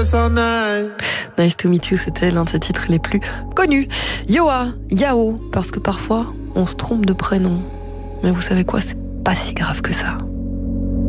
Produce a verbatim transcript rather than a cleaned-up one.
qu'elle s'en aille. Nice to Meet You, c'était l'un de ses titres les plus connus. Yoa, Yao, parce que parfois, on se trompe de prénom. Mais vous savez quoi, c'est pas si grave que ça.